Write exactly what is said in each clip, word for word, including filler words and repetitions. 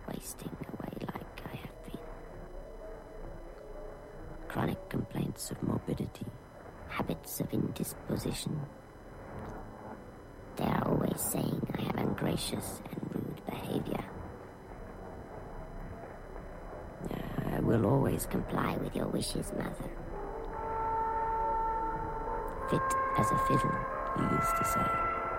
wasting away like I have been. Chronic complaints of morbidity, habits of indisposition. They are always saying I have ungracious and rude behavior. I will always comply with your wishes, Mother. Fit as a fiddle, you used to say.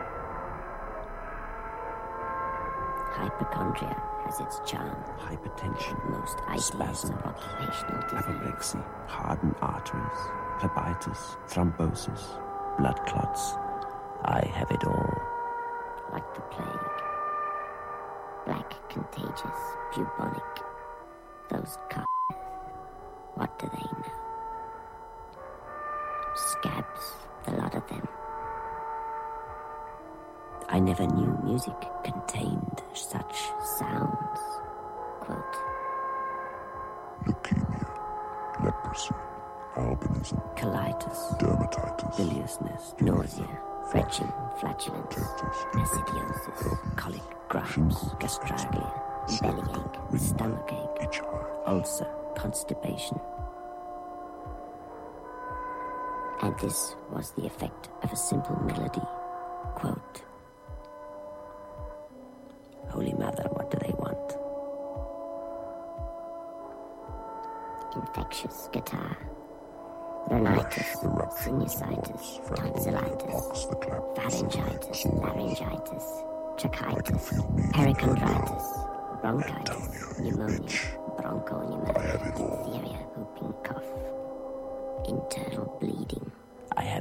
Hypochondria has its charm. Hypertension, most ideas spasm, of occupational disease. apoplexy, hardened arteries, phlebitis, thrombosis, blood clots. I have it all. Like the plague. Black, contagious, bubonic. Those cops. What do they know? Scabs, the lot of them. I never knew music contained such sounds. Quote. Leukemia, leprosy, albinism, Colitis, dermatitis, biliousness, nausea, retching, flatulence, acidiosis, colic, gripes, gastralgia, bellyache, stomachache, ulcer, constipation. And this was the effect of a simple melody. Quote, Holy Mother, what do they want? Infectious guitar, rhinitis, sinusitis, tonsillitis, pharyngitis, laryngitis, tracheitis, perichondritis, bronchitis, pneumonia, bronchopneumonia, diphtheria, whooping cough, internal bleeding. I have